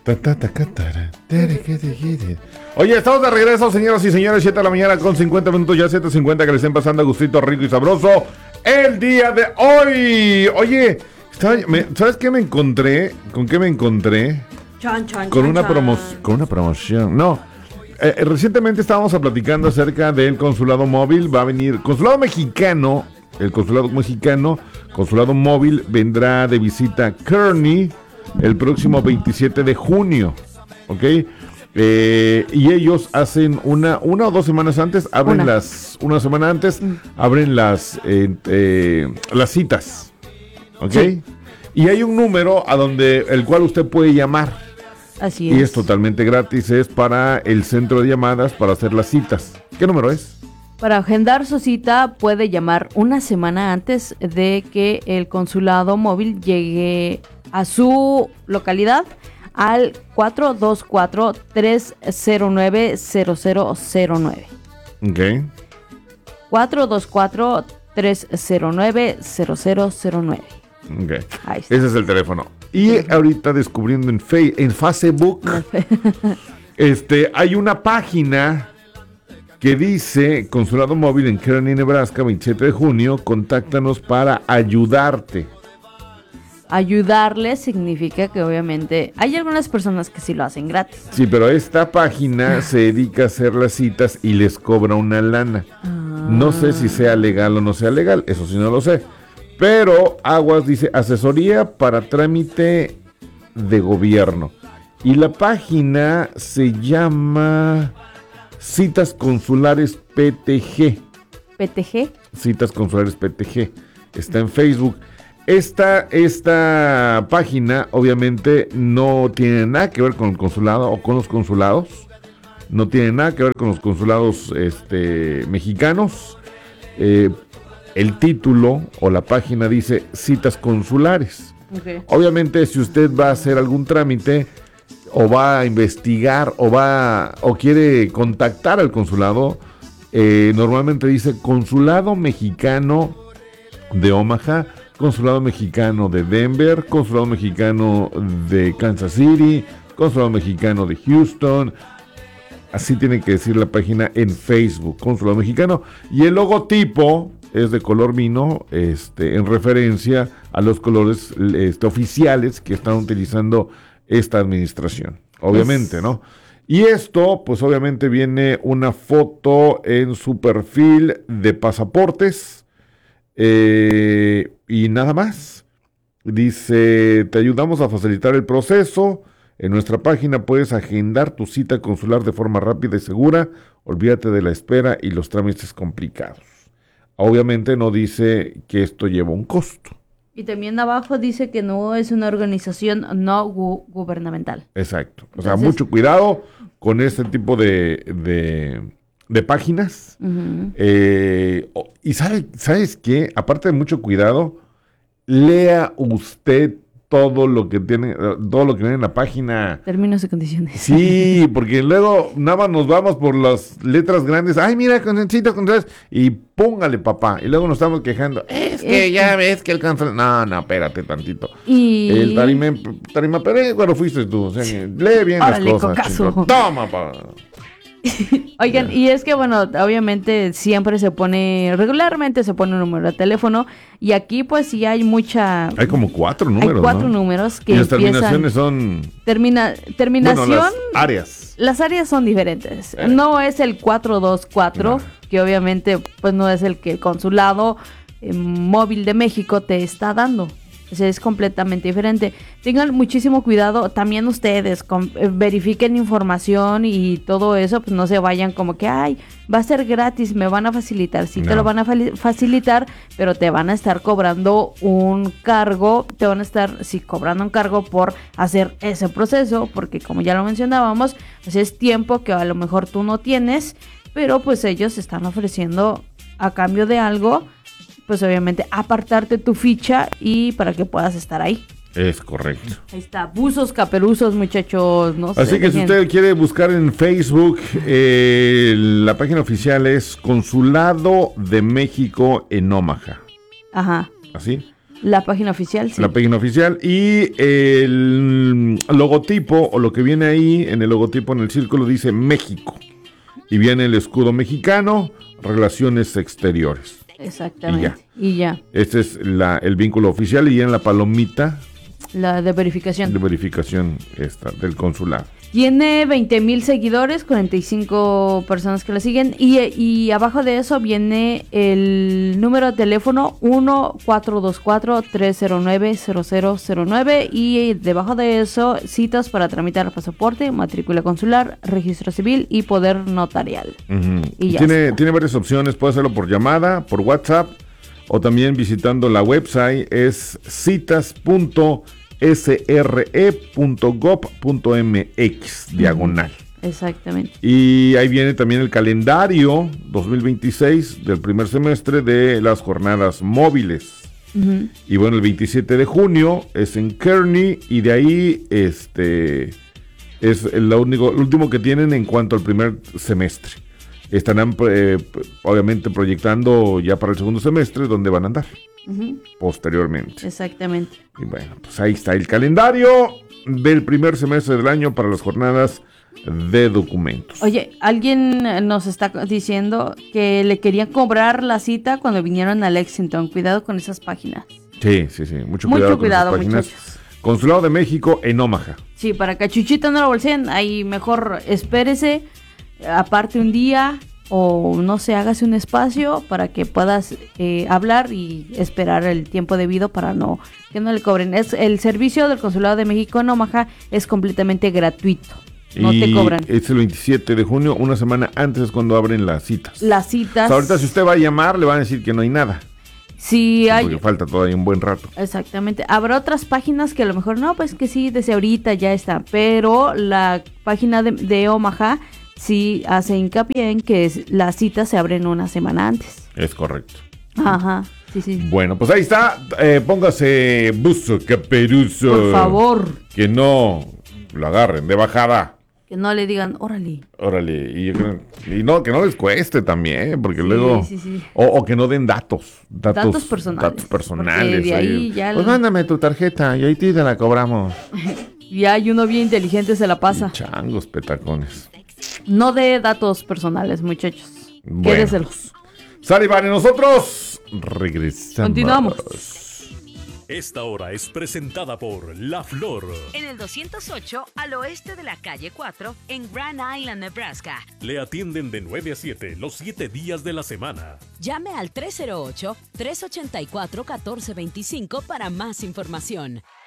Oye, estamos de regreso, señoras y señores, 7 de la mañana con 50 minutos, ya 7:50, que le estén pasando a gustito rico y sabroso el día de hoy. Oye, ¿sabes qué me encontré? ¿Con qué me encontré? Con una promoción. No, recientemente estábamos platicando acerca del consulado móvil. Va a venir consulado mexicano. El consulado móvil vendrá de visita a Kearney el próximo 27 de junio, ¿ok? Y ellos hacen una o 2 semanas antes, abren una semana antes, abren las citas, ¿ok? Sí. Y hay un número el cual usted puede llamar. Así es. Y es es totalmente gratis, es para el centro de llamadas para hacer las citas. ¿Qué número es? Para agendar su cita puede llamar una semana antes de que el consulado móvil llegue a su localidad al 424-309-0009. Ok. 424-309-0009. Ok. Ese es el teléfono. Y ahorita descubriendo en Facebook hay una página que dice Consulado Móvil en Kearney, Nebraska, 27 de junio, contáctanos para ayudarte. Ayudarle significa que obviamente hay algunas personas que sí lo hacen gratis. Sí, pero esta página se dedica a hacer las citas y les cobra una lana. No sé si sea legal o no sea legal, eso sí no lo sé. Pero Aguas dice asesoría para trámite de gobierno. Y la página se llama Citas Consulares PTG. ¿PTG? Citas Consulares PTG. Está en Facebook. Esta página obviamente no tiene nada que ver con el consulado o con los consulados. No tiene nada que ver con los consulados mexicanos. El título o la página dice Citas Consulares. Okay. Obviamente, si usted va a hacer algún trámite o va a investigar o quiere contactar al consulado, normalmente dice Consulado Mexicano de Omaha, Consulado Mexicano de Denver, Consulado Mexicano de Kansas City, Consulado Mexicano de Houston. Así tiene que decir la página en Facebook, Consulado Mexicano. Y el logotipo es de color vino, en referencia a los colores oficiales que están utilizando esta administración, obviamente, ¿no? Y esto, pues obviamente viene una foto en su perfil de pasaportes y nada más. Dice, te ayudamos a facilitar el proceso. En nuestra página puedes agendar tu cita consular de forma rápida y segura. Olvídate de la espera y los trámites complicados. Obviamente no dice que esto lleva un costo. Y también abajo dice que no es una organización no gubernamental. Exacto. O sea, mucho cuidado con este tipo de páginas. Uh-huh. Y ¿sabes qué? Aparte de mucho cuidado, lea usted todo lo que viene en la página. Términos y condiciones. Sí, porque luego nada más nos vamos por las letras grandes. Ay, mira, concencito, y póngale, papá. Y luego nos estamos quejando. Es que ya ves que el cáncer. No, espérate tantito. Y el tarima, pero bueno, fuiste tú. O sea, lee bien las cosas. Toma, papá. Oigan, y es que bueno, obviamente regularmente se pone un número de teléfono, y aquí pues sí hay hay como 4 números, hay 4 números que y las terminaciones son terminación, bueno, las áreas son diferentes. No es el 424, que obviamente pues no es el que el consulado móvil de México te está dando. O sea, es completamente diferente. Tengan muchísimo cuidado también ustedes, verifiquen información y todo eso, pues no se vayan como que, ay, va a ser gratis, me van a facilitar. Sí, te lo van a facilitar, pero te van a estar cobrando un cargo, cobrando un cargo por hacer ese proceso, porque como ya lo mencionábamos, pues es tiempo que a lo mejor tú no tienes, pero pues ellos están ofreciendo a cambio de algo, pues obviamente apartarte tu ficha y para que puedas estar ahí. Es correcto. Ahí está, buzos, caperuzos, muchachos. No Así que si usted quiere buscar en Facebook, la página oficial es Consulado de México en Omaha. Ajá. ¿Así? La página oficial, sí. La página oficial y el logotipo, o lo que viene ahí en el logotipo, en el círculo, dice México. Y viene el escudo mexicano, relaciones exteriores. Exactamente. Y ya. Este es el vínculo oficial, y en la palomita. La de verificación. De verificación del consulado. Tiene 20,000 seguidores, 45 personas que la siguen. Y abajo de eso viene el número de teléfono 1-424-309-0009. Y debajo de eso, citas para tramitar pasaporte, matrícula consular, registro civil y poder notarial. Uh-huh. Y ya tiene varias opciones. Puede hacerlo por llamada, por WhatsApp, o también visitando la website. Es citas.sre.gov.mx diagonal. Exactamente. Y ahí viene también el calendario 2026 del primer semestre de las jornadas móviles. Uh-huh. Y bueno, el 27 de junio es en Kearney, y de ahí es lo último que tienen en cuanto al primer semestre. Estarán obviamente proyectando ya para el segundo semestre dónde van a andar. Uh-huh. Posteriormente. Exactamente. Y bueno, pues ahí está el calendario del primer semestre del año para las jornadas de documentos. Oye, alguien nos está diciendo que le querían cobrar la cita cuando vinieron a Lexington. Cuidado con esas páginas. Sí. Mucho cuidado con esas páginas. Muchachos. Consulado de México en Omaha. Sí, para que a Chuchito no lo bolseen, ahí mejor espérese, aparte un día, o no sé, hágase un espacio para que puedas hablar y esperar el tiempo debido para que no le cobren. El servicio del Consulado de México en Omaha es completamente gratuito. No te cobran. Es el 27 de junio, una semana antes es cuando abren las citas. Las citas. O sea, ahorita si usted va a llamar, le van a decir que no hay nada. Sí, hay. Porque falta todavía un buen rato. Exactamente. Habrá otras páginas que a lo mejor no, pues que sí, desde ahorita ya está. Pero la página de Omaha sí hace hincapié en que las citas se abren una semana antes. Es correcto. Ajá, sí. Bueno, pues ahí está. Póngase buzo, caperuzo. Por favor. Que no lo agarren de bajada. Que no le digan, órale. Y no, que no les cueste también, porque luego... Sí. O que no den datos personales. Datos personales. De ahí ya pues mándame tu tarjeta y ahí te la cobramos. Y hay uno bien inteligente se la pasa. Y changos, petacones. No de datos personales, muchachos. Bueno. Quédeselos. Sale, vale, nosotros regresamos. Continuamos. Esta hora es presentada por La Flor. En el 208 al oeste de la calle 4 en Grand Island, Nebraska. Le atienden de 9 a 7 los 7 días de la semana. Llame al 308-384-1425 para más información.